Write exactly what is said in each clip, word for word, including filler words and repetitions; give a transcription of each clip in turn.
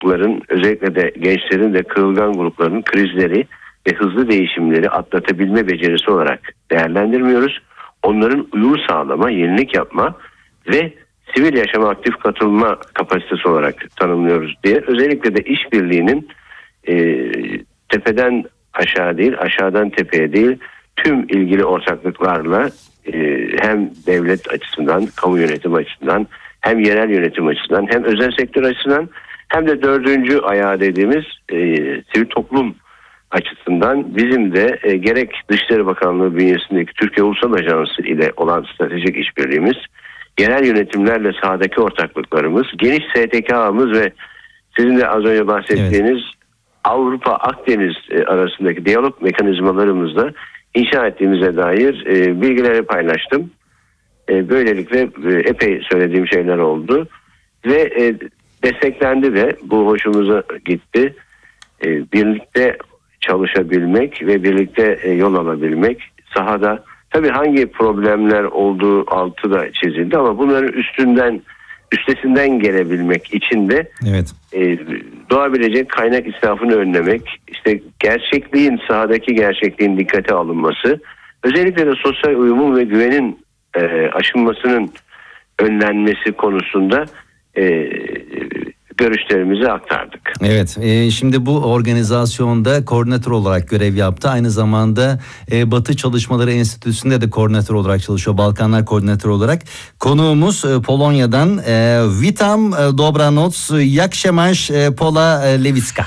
grupların, özellikle de gençlerin ve kırılgan grupların krizleri ve hızlı değişimleri atlatabilme becerisi olarak değerlendirmiyoruz. Onların uyum sağlama, yenilik yapma ve sivil yaşama aktif katılma kapasitesi olarak tanımlıyoruz diye. Özellikle de işbirliğinin e, tepeden aşağı değil, aşağıdan tepeye değil, tüm ilgili ortaklıklarla e, hem devlet açısından, kamu yönetim açısından, hem yerel yönetim açısından, hem özel sektör açısından, hem de dördüncü ayağı dediğimiz e, sivil toplum açısından bizim de e, gerek Dışişleri Bakanlığı bünyesindeki Türkiye Ulusal Ajansı ile olan stratejik işbirliğimiz, yerel yönetimlerle sahadaki ortaklıklarımız, geniş S T K ağımız ve sizin de az önce bahsettiğiniz evet. Avrupa Akdeniz e, arasındaki diyalog mekanizmalarımızla inşa ettiğimize dair e, bilgileri paylaştım. E, böylelikle e, epey söylediğim şeyler oldu ve e, desteklendi de, bu hoşumuza gitti. E, birlikte çalışabilmek ve birlikte e, yol alabilmek, sahada tabii hangi problemler olduğu altı da çizildi ama bunların üstünden üstesinden gelebilmek için de evet. e, doğabilecek kaynak israfını önlemek, işte gerçekliğin, sahadaki gerçekliğin dikkate alınması, özellikle de sosyal uyumun ve güvenin e, aşılmasının önlenmesi konusunda e, görüşlerimizi aktardık. Evet, e, şimdi bu organizasyonda koordinatör olarak görev yaptı. Aynı zamanda e, Batı Çalışmaları Enstitüsü'nde de koordinatör olarak çalışıyor. Balkanlar koordinatörü olarak. Konuğumuz e, Polonya'dan e, Witam e, Dobranoc, jak się masz, e, Pola e, Lewicka.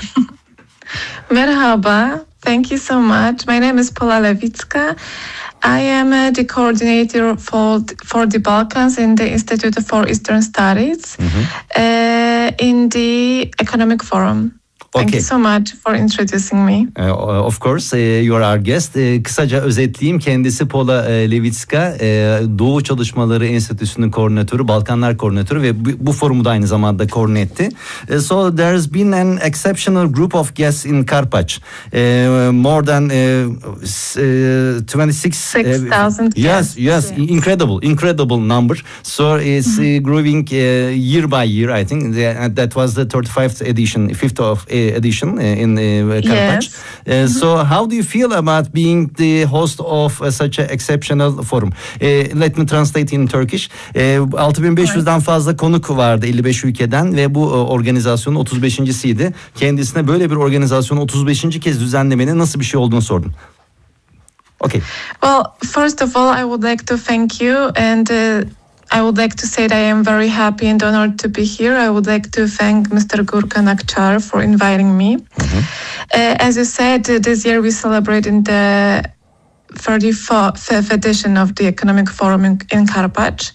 Merhaba, thank you so much. My name is Pola Lewicka. I am uh, the coordinator for for the Balkans in the Institute for Eastern Studies mm-hmm. uh, in the Economic Forum. Thank Okay. you so much for introducing me. Uh, of course, uh, you are our guest. Uh, kısaca özetleyeyim. Kendisi Pola uh, Lewicka, uh, Doğu Çalışmaları Enstitüsü'nün koordinatörü, Balkanlar koordinatörü ve bu, bu forumu da aynı zamanda koordine etti. Uh, so there's been an exceptional group of guests in Karpacz. Uh, more than uh, uh, twenty-six six thousand. Uh, yes, yes, yes, incredible, incredible number. So it's uh, growing uh, year by year. I think that was the thirty-fifth edition, fifth of uh, edition in uh, Karpacz. Yes. Uh, so how do you feel about being the host of uh, such an exceptional forum? Uh, let me translate in Turkish. Uh, altı bin beş yüzden fazla konuk vardı elli beş ülkeden ve bu uh, organizasyonun otuz beşincisiydi. Kendisine böyle bir organizasyonu otuz beşinci kez düzenlemenin nasıl bir şey olduğunu sordum. Okay. Well, first of all, I would like to thank you, and uh, I would like to say that I am very happy and honored to be here. I would like to thank Mister Gurkan Akçar for inviting me. Mm-hmm. Uh, as you said, uh, this year we celebrated the thirty-fifth edition of the Economic Forum in, in Karpacz.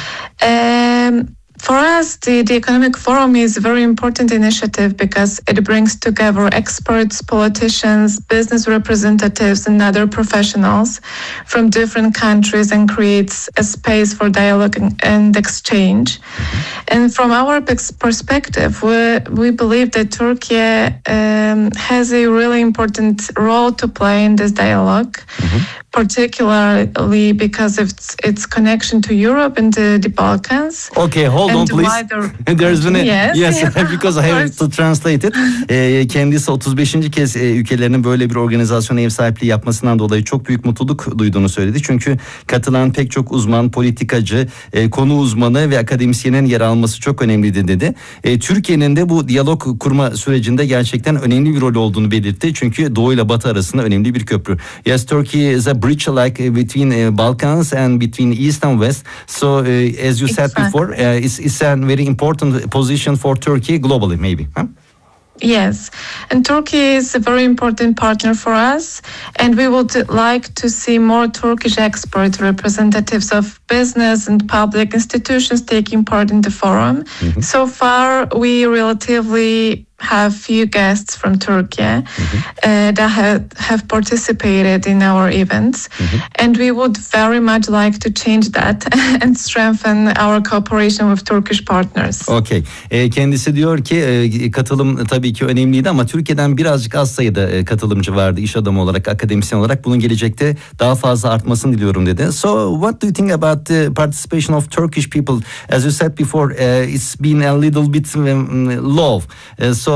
Mm-hmm. Um, For us, the, the Economic Forum is a very important initiative because it brings together experts, politicians, business representatives, and other professionals from different countries and creates a space for dialogue and, and exchange. And from our perspective, we, we believe that Turkey um, has a really important role to play in this dialogue. Mm-hmm. Particularly because of its, its connection to Europe and the, the Balkans. Okay, hold on please. There's been a, yes, yes, yes because I have to translate it. E, kendisi otuz beşinci kez e, ülkelerinin böyle bir organizasyona ev sahipliği yapmasından dolayı çok büyük mutluluk duyduğunu söyledi. Çünkü katılan pek çok uzman, politikacı, e, konu uzmanı ve akademisyenin yer alması çok önemliydi dedi. E, Türkiye'nin de bu diyalog kurma sürecinde gerçekten önemli bir rol olduğunu belirtti. Çünkü Doğu ile Batı arasında önemli bir köprü. Yes, Turkey is a bridge like between uh, Balkans and between East and West. So, uh, as you said exactly. before, uh, it's, it's a very important position for Turkey globally, maybe. Huh? Yes, and Turkey is a very important partner for us, and we would like to see more Turkish expert representatives of business and public institutions taking part in the forum. Mm-hmm. So far, we relatively have few guests from Turkey mm-hmm. uh, that have, have participated in our events, mm-hmm. and we would very much like to change that and strengthen our cooperation with Turkish partners. Okay. E, kendisi diyor ki e, katılım tabii ki önemliydi ama Türkiye'den birazcık az sayıda e, katılımcı vardı iş adamı olarak, akademisyen olarak. Bunun gelecekte daha fazla artmasını diliyorum dedi. So what do you think about the participation of Turkish people? As you said before, uh, it's been a little bit um, low. Uh, so